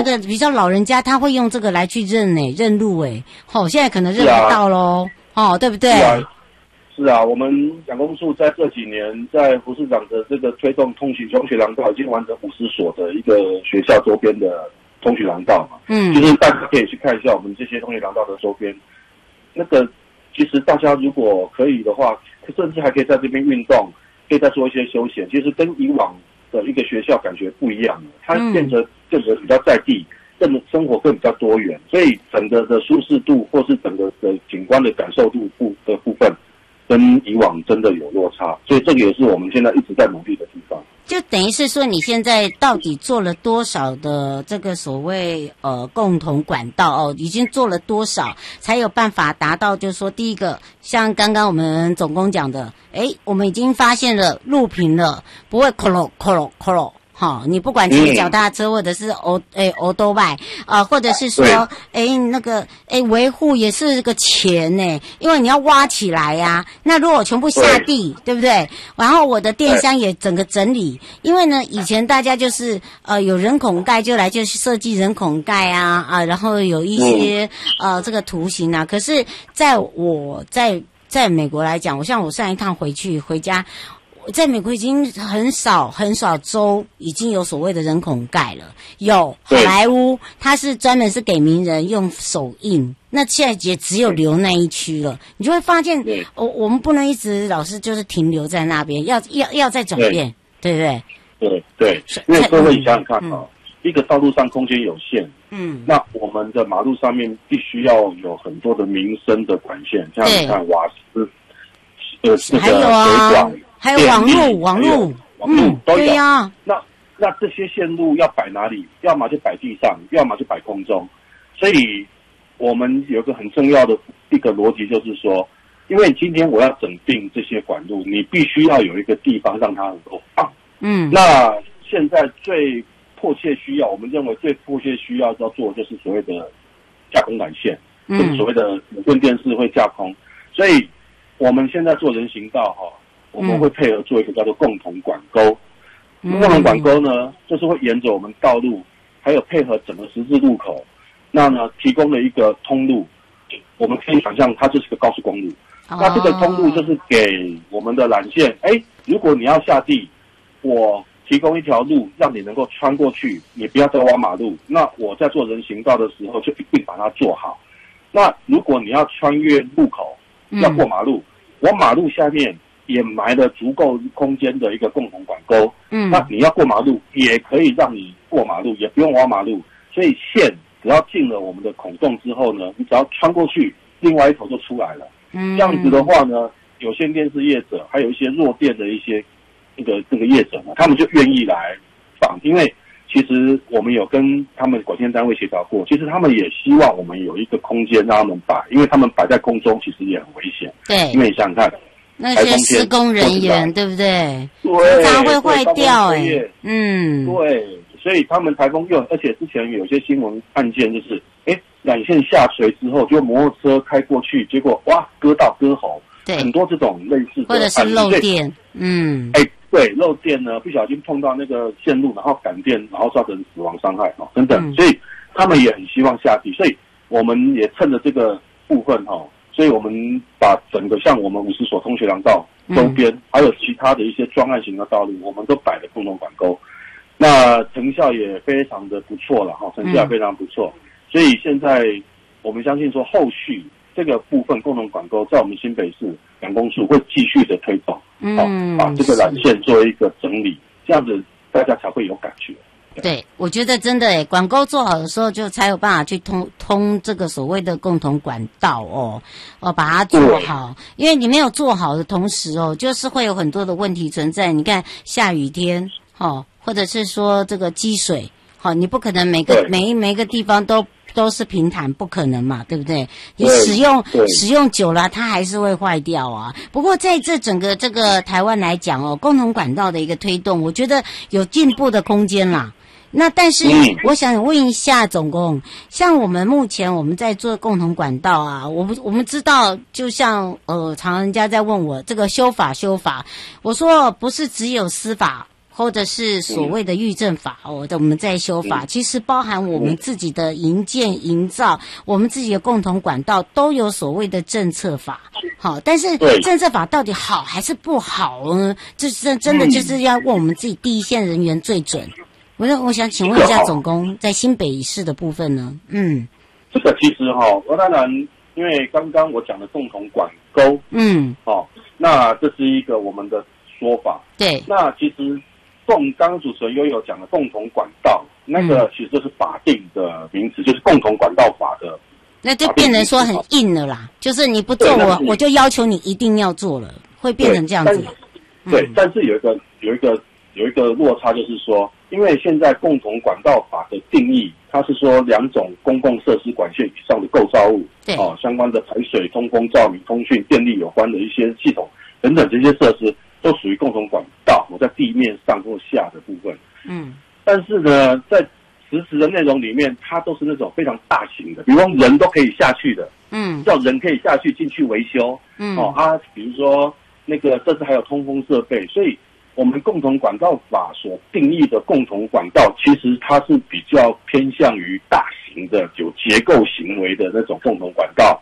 个比较老人家，他会用这个来去认路现在可能认不到咯对不对？ 是啊，我们养工处在这几年在胡市长的这个推动通学廊道，已经完成50所的一个学校周边的通学廊道嘛。就是大家可以去看一下我们这些通学廊道的周边，那个其实大家如果可以的话，甚至还可以在这边运动，可以再做一些休闲，其实跟以往的一个学校感觉不一样了，它变得比较在地，生活更比较多元，所以整个的舒适度或是整个的景观的感受度的部分，跟以往真的有落差，所以这个也是我们现在一直在努力的地方。 就等于是说，你现在到底做了多少的这个所谓共同管道已经做了多少，才有办法达到？就是说，第一个，像刚刚我们总工讲的，我们已经发现了路平了，不会咕噜咕噜咕噜。你不管骑脚踏车或者是欧多拜或者是说那个维护也是个钱因为你要挖起来呀。那如果全部下地，对不对？然后我的电箱也整个整理，因为呢以前大家就是有人孔盖就来就是设计人孔盖然后有一些这个图形可是在美国来讲，我上一趟回家。在美国已经很少州已经有所谓的人孔盖了，有好莱坞它是专门是给名人用手印，那现在也只有留那一区了。你就会发现我们不能一直老是就是停留在那边，要再转变，对不对？ 对，因为各位想想看一个道路上空间有限，那我们的马路上面必须要有很多的民生的管线，像你看瓦斯还有水管，还有网路都有。 对呀。 那这些线路要摆哪里？要么就摆地上，要么就摆空中。所以我们有一个很重要的一个逻辑，就是说，因为今天我要整并这些管路，你必须要有一个地方让它能够放。那现在最迫切需要，我们认为最迫切需要要做的就是所谓的架空管线，所谓的无线电视会架空。所以我们现在做人行道我们会配合做一个叫做共同管沟。共同管沟呢，就是会沿着我们道路，还有配合整个十字路口，那呢提供了一个通路。我们可以想象它就是个高速公路。那这个通路就是给我们的缆线，如果你要下地，我提供一条路让你能够穿过去，你不要再挖马路。那我在做人行道的时候就一定把它做好。那如果你要穿越路口，要过马路，我马路下面也埋了足够空间的一个共同管沟。那你要过马路也可以让你过马路，也不用挖马路。所以线只要进了我们的孔洞之后呢，你只要穿过去，另外一头就出来了。这样子的话呢，有线电视业者还有一些弱电的一些这个业者呢，他们就愿意来放，因为其实我们有跟他们管线单位协调过，其实他们也希望我们有一个空间让他们摆，因为他们摆在空中其实也很危险。 对， 因为你想想看， 那些施工人员对不对？ 对， 常常会坏掉对，所以他们台风而且之前有些新闻案件就是，缆线下垂之后，就摩托车开过去，结果哇割喉，对，很多这种类似的或者是漏电， 对，漏电呢，不小心碰到那个线路，然后感电，然后造成死亡伤害等等，所以他们也很希望下地，所以我们也趁着这个部分所以我们把整个像我们50所通学廊道周边，还有其他的一些专案型的道路，我们都摆了共同管沟，那成效也非常的不错了成效非常不错，所以现在我们相信说后续这个部分共同管沟在我们新北市养工处会继续的推动，把这个缆线做一个整理，这样子大家才会有感觉。 对，我觉得真的管沟做好的时候，就才有办法去通这个所谓的共同管道把它做好。因为你没有做好的同时就是会有很多的问题存在。你看下雨天或者是说这个积水你不可能每一个地方都是平坦，不可能嘛，对不对？你使用久了，它还是会坏掉啊。不过在这整个这个台湾来讲共同管道的一个推动，我觉得有进步的空间啦。那但是我想问一下总工，像我们目前我们在做共同管道我们知道，就像常人家在问我这个修法，我说不是只有司法或者是所谓的预政法我们在修法，其实包含我们自己的营建营造，我们自己的共同管道都有所谓的政策法。好，但是政策法到底好还是不好呢？这真的就是要问我们自己第一线人员最准。我想请问一下总工，在新北市的部分呢？ 这个其实当然，因为刚刚我讲的共同管沟，那这是一个我们的说法。对，那其实刚刚主持人悠悠讲的共同管道，那个其实就是法定的名词，就是共同管道法的。 那就变成说很硬了啦，就是你不做我就要求你一定要做了，会变成这样子。 对，但是有一个落差，就是说，因为现在共同管道法的定义，它是说2种公共设施管线以上的构造物，相关的排水、通风、照明、通讯、电力有关的一些系统等等这些设施，都属于共同管道，在地面上或下的部分。但是呢，在实质的内容里面，它都是那种非常大型的，比如说人都可以下去的，叫人可以下去进去维修，比如说那个这次还有通风设备，所以我们共同管道法所定义的共同管道，其实它是比较偏向于大型的有结构行为的那种共同管道。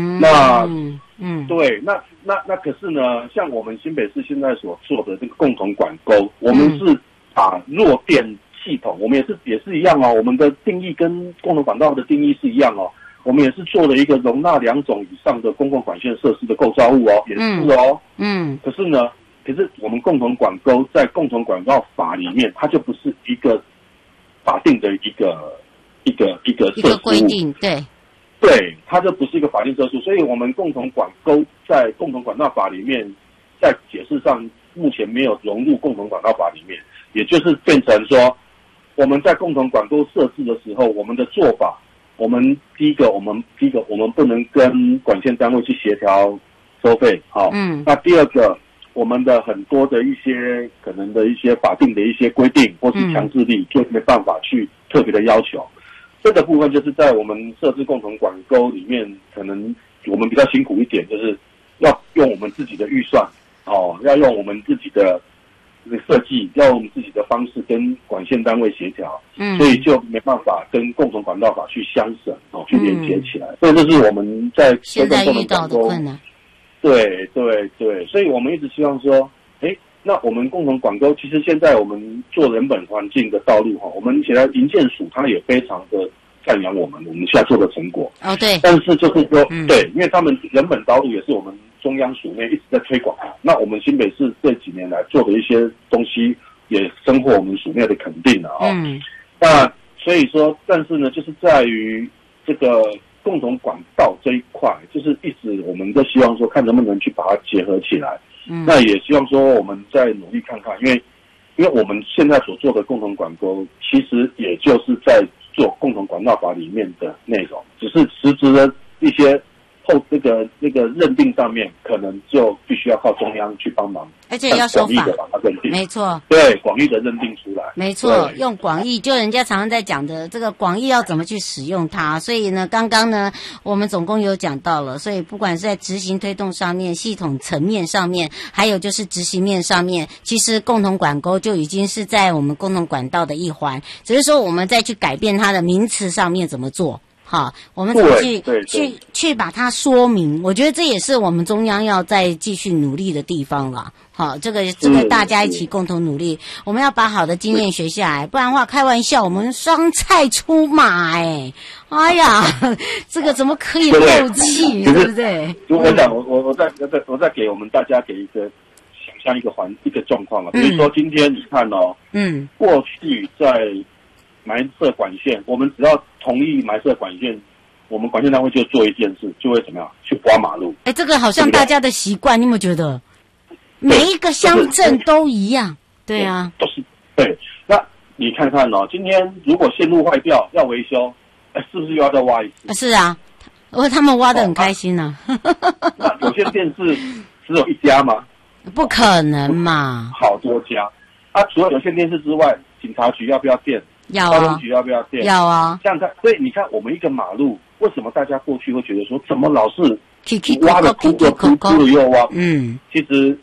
对，那可是呢，像我们新北市现在所做的这个共同管沟，我们是把弱电系统，我们也是一样我们的定义跟共同管道的定义是一样我们也是做了一个容纳2种以上的公共管线设施的构造物也是可是我们共同管沟在共同管道法里面，它就不是一个法定的一个设施规定， 对，它就不是一个法定设施，所以我们共同管沟在共同管道法里面，在解释上目前没有融入共同管道法里面，也就是变成说，我们在共同管沟设置的时候，我们的做法，第一个我们不能跟管线单位去协调收费，那第二个，我们的很多的一些可能的一些法定的一些规定或是强制力，就没办法去特别的要求。这个部分就是在我们设置共同管沟里面，可能我们比较辛苦一点，就是要用我们自己的预算，要用我们自己的设计，要用我们自己的方式跟管线单位协调，所以就没办法跟共同管道法去相省，去连接起来。所以这是我们在现在遇到的困难。 对，所以我们一直希望说，那我们共同管沟，其实现在我们做人本环境的道路我们现在营建署它也非常的赞扬我们现在做的成果。 对。 但是就是说，对，因为他们人本道路也是我们中央署内一直在推广，那我们新北市这几年来做的一些东西也深获我们署内的肯定了那所以说，但是呢，就是在于这个共同管道这一块，就是一直我们都希望说，看能不能去把它结合起来。那也希望说我们再努力看看，因为我们现在所做的共同管沟，其实也就是在做共同管道法里面的内容，只是实质的一些那个认定上面，可能就必须要靠中央去帮忙， 而且要守法，没错， 对，广义的认定出来， 没错，用广义，就人家常常在讲的这个广义要怎么去使用它。所以呢，刚刚呢，我们总共有讲到了，所以不管是在执行推动上面、系统层面上面，还有就是执行面上面，其实共同管沟就已经是在我们共同管道的一环，只是说我们再去改变它的名词上面怎么做。好，我们怎么去把它说明？我觉得这也是我们中央要再继续努力的地方了。好，这个大家一起共同努力，我们要把好的经验学下来，不然的话，开玩笑，我们双菜出马哎呀，这个怎么可以漏气，对不对？ 我想，我再给我们大家给一个想象一个状况比如说今天你看过去在埋设管线，我们只要同意埋设管线，我们管线单位就做一件事，就会怎么样去刮马路。 这个好像大家的习惯，你有没有觉得？每一个乡镇都一样，对啊， 都是对。那你看看今天如果线路坏掉要维修，是不是又要再挖一次？ 是啊，他们挖得很开心啊。 那有线电视只有一家吗？ 不可能嘛， 好多家。除了有线电视之外，警察局要不要电？ 要啊。 交通局要不要电？ 要啊。 这样看，所以你看，我们一个马路，为什么大家过去会觉得说，怎么老是挖的窟窿又挖？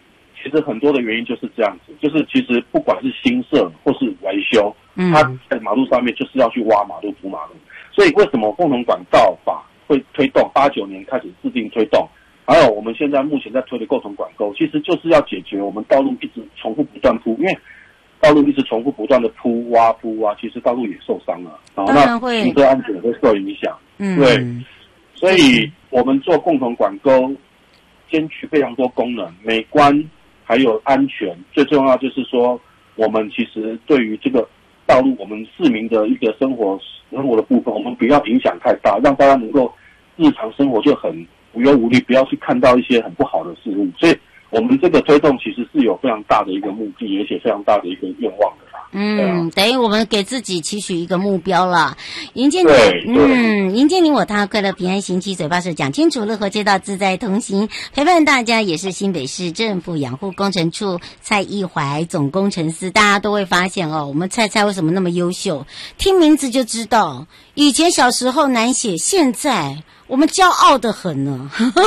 其实很多的原因就是这样子，就是其实不管是新设或是维修，它在马路上面就是要去挖马路、铺马路。所以为什么共同管道法会推动89年开始制定推动，还有我们现在目前在推的共同管沟，其实就是要解决我们道路一直重复不断铺，因为道路一直重复不断的铺挖，其实道路也受伤了，然后那行车安全也会受影响。对，所以我们做共同管沟，兼具非常多功能，美观还有安全，最重要就是说，我们其实对于这个道路，我们市民的一个生活的部分，我们不要影响太大，让大家能够日常生活就很无忧无虑，不要去看到一些很不好的事物。所以我们这个推动其实是有非常大的一个目的，而且非常大的一个愿望的啦。 等于我们给自己期许一个目标啦。迎接你，迎接你我他，快乐平安行，七嘴八舌讲清楚，乐活街道自在同行，陪伴大家也是新北市政府养护工程处蔡义怀总工程师。大家都会发现哦，我们蔡为什么那么优秀？听名字就知道，以前小时候难写，现在我们骄傲得很呢。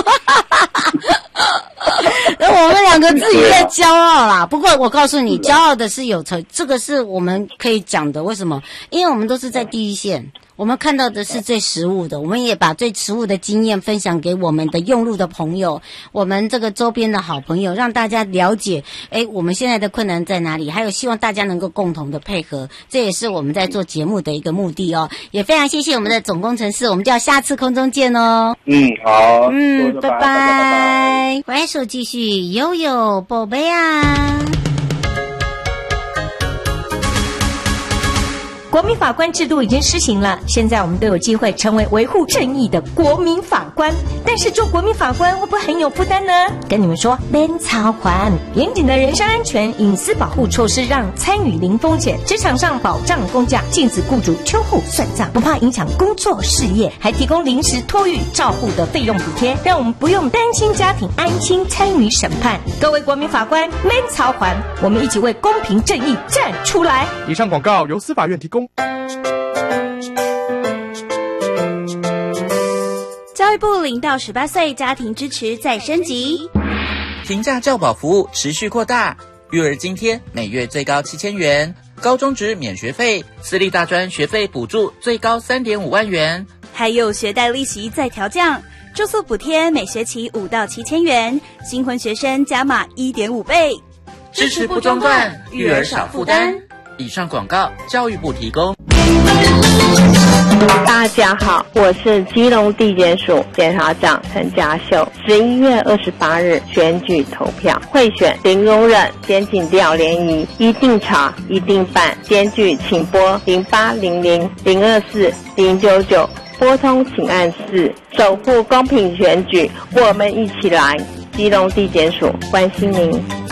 我们两个自己在骄傲啦，不过我告诉你，骄傲的是有这个是我们可以讲的。为什么？因为我们都是在第一线，我们看到的是最实务的，我们也把最实务的经验分享给我们的用路的朋友，我们这个周边的好朋友，让大家了解，我们现在的困难在哪里，还有希望大家能够共同的配合，这也是我们在做节目的一个目的哦。也非常谢谢我们的总工程师，我们就要下次空中见哦。 好， 拜拜。回来手继续悠悠宝贝啊。 国民法官制度已经施行了，现在我们都有机会成为维护正义的国民法官。但是做国民法官会不会很有负担呢？跟你们说，免操还严谨的人身安全隐私保护措施，让参与零风险，职场上保障公假，禁止雇主秋后算账，不怕影响工作事业，还提供临时托育照护的费用补贴，让我们不用担心家庭，安心参与审判。各位国民法官，免操还，我们一起为公平正义站出来。 以上广告由司法院提供。 教育部0到18岁家庭支持再升级， 平价教保服务持续扩大，育儿津贴每月最高7000元，高中职免学费，私立大专学费补助最高3.5万元， 还有学贷利息再调降，住宿补贴每学期5到7000元，新婚学生加码1.5倍， 支持不中断，育儿少负担。以上广告教育部提供。 大家好，我是基隆地检署检察长陈家秀。11月28日选举投票，贿选零容忍，检警调联谊，一定查一定办，检举请拨0800-024-099，拨通请按4，守护公平选举，我们一起来。基隆地检署关心您。